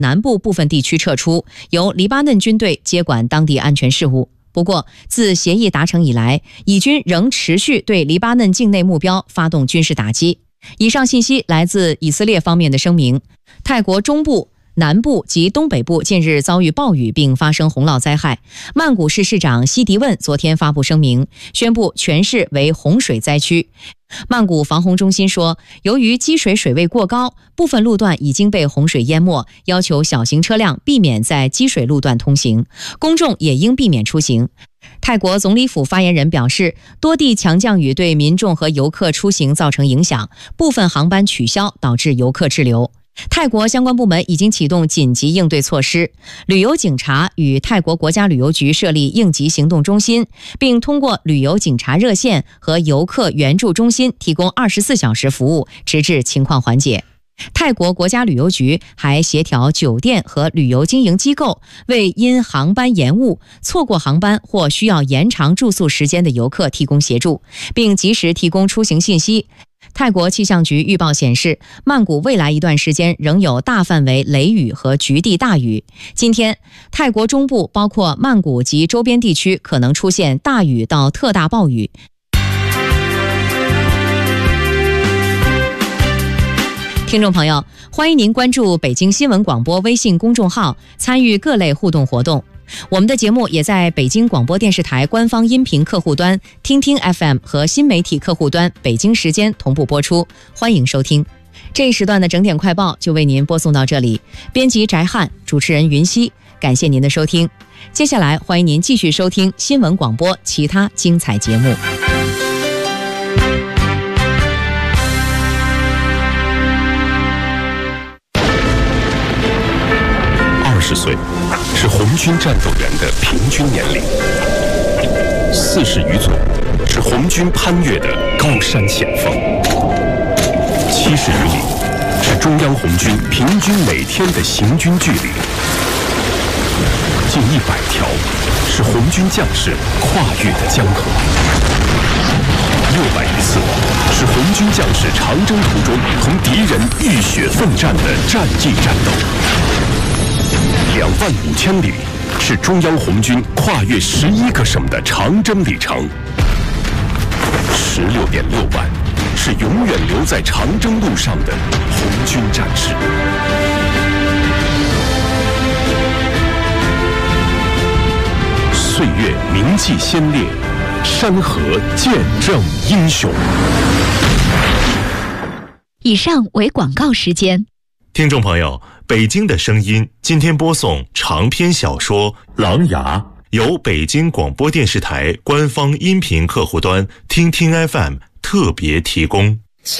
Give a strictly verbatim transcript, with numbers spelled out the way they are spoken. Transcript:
南部部分地区撤出，由黎巴嫩军队接管当地安全事务。不过，自协议达成以来，以军仍持续对黎巴嫩境内目标发动军事打击。以上信息来自以色列方面的声明。泰国中部、南部及东北部近日遭遇暴雨并发生洪涝灾害。曼谷市市长西迪问昨天发布声明，宣布全市为洪水灾区。曼谷防洪中心说，由于积水水位过高，部分路段已经被洪水淹没，要求小型车辆避免在积水路段通行，公众也应避免出行。泰国总理府发言人表示，多地强降雨对民众和游客出行造成影响，部分航班取消，导致游客滞留。泰国相关部门已经启动紧急应对措施，旅游警察与泰国国家旅游局设立应急行动中心，并通过旅游警察热线和游客援助中心提供二十四小时服务，直至情况缓解。泰国国家旅游局还协调酒店和旅游经营机构，为因航班延误、错过航班或需要延长住宿时间的游客提供协助，并及时提供出行信息。泰国气象局预报显示，曼谷未来一段时间仍有大范围雷雨和局地大雨。今天，泰国中部包括曼谷及周边地区可能出现大雨到特大暴雨。听众朋友，欢迎您关注北京新闻广播微信公众号，参与各类互动活动。我们的节目也在北京广播电视台官方音频客户端、听听 F M 和新媒体客户端北京时间同步播出，欢迎收听。这一时段的整点快报就为您播送到这里，编辑翟汉，主持人云熙，感谢您的收听。接下来欢迎您继续收听新闻广播其他精彩节目。 二十岁是红军战斗员的平均年龄，四十余左是红军攀越的高山险峰，七十余里是中央红军平均每天的行军距离，近一百条是红军将士跨越的江河，六百余次是红军将士长征途中同敌人浴血奋战的战役战斗。两万五千里是中央红军跨越十一个省的长征里程，十六点六万是永远留在长征路上的红军战士。岁月铭记先烈，山河见证英雄。 以上为广告时间。 听众朋友，北京的声音今天播送长篇小说《狼牙》，由北京广播电视台官方音频客户端听听 F M 特别提供。